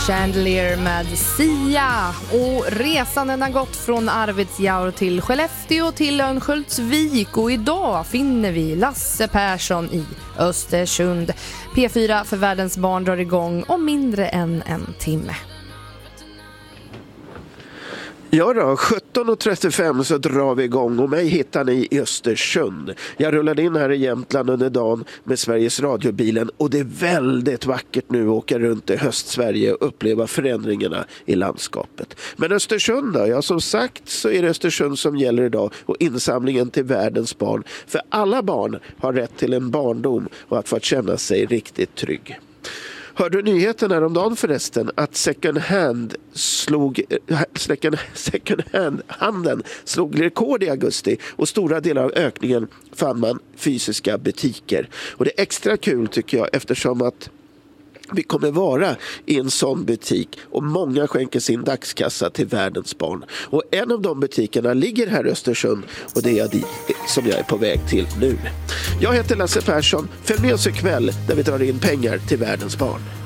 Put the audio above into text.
Chandelier med Sia. Och resan den har gått från Arvidsjaur till Skellefteå till Örnsköldsvik. Och idag finner vi Lasse Persson i Östersund. P4 för världens barn drar igång om mindre än en timme. Ja då, 17.35 så drar vi igång och mig hittar ni i Östersund. Jag rullade in här i Jämtland under dagen med Sveriges radiobilen och det är väldigt vackert nu att åka runt i Höstsverige och uppleva förändringarna i landskapet. Men Östersund då? Ja, som sagt så är det Östersund som gäller idag och insamlingen till världens barn. För alla barn har rätt till en barndom och att få känna sig riktigt trygg. Hörde du nyheten häromdagen förresten att second hand-handeln slog rekord i augusti och stora delar av ökningen fann man fysiska butiker. Och det är extra kul tycker jag eftersom att vi kommer vara i en sån butik och många skänker sin dagskassa till världens barn. Och en av de butikerna ligger här i Östersund och det är dit som jag är på väg till nu. Jag heter Lasse Persson. Följ med oss ikväll där vi drar in pengar till världens barn.